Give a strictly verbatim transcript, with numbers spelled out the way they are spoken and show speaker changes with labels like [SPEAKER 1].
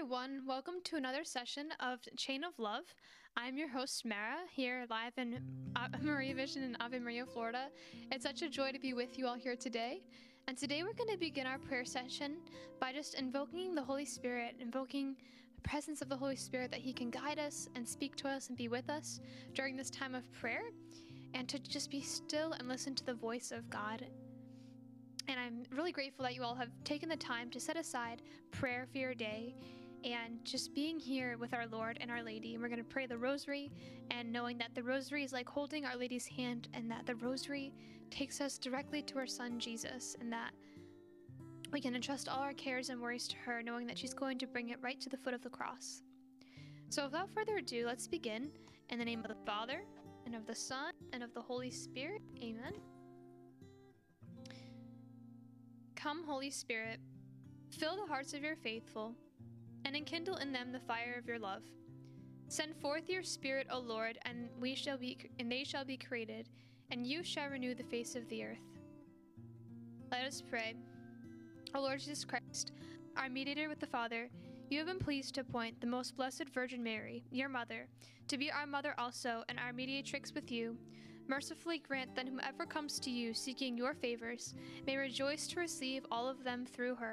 [SPEAKER 1] everyone. Welcome to another session of Chain of Love. I'm your host, Mara, here live in uh, Maria Vision in Ave Maria, Florida. It's such a joy to be with you all here today. And today we're going to begin our prayer session by just invoking the Holy Spirit, invoking the presence of the Holy Spirit, that He can guide us and speak to us and be with us during this time of prayer, and to just be still and listen to the voice of God. And I'm really grateful that you all have taken the time to set aside prayer for your day and just being here with our Lord and Our Lady. And we're going to pray the Rosary, and knowing that the Rosary is like holding Our Lady's hand, and that the Rosary takes us directly to her Son, Jesus, and that we can entrust all our cares and worries to her, knowing that she's going to bring it right to the foot of the cross. So without further ado, let's begin. In the name of the Father, and of the Son, and of the Holy Spirit. Amen. Come, Holy Spirit, fill the hearts of your faithful, and enkindle in them the fire of your love. Send forth your Spirit, O Lord, and we shall be, and they shall be created, and you shall renew the face of the earth. Let us pray. O Lord Jesus Christ, our mediator with the Father, you have been pleased to appoint the most blessed Virgin Mary, your mother, to be our mother also and our mediatrix with you. Mercifully grant that whomever comes to you seeking your favors may rejoice to receive all of them through her.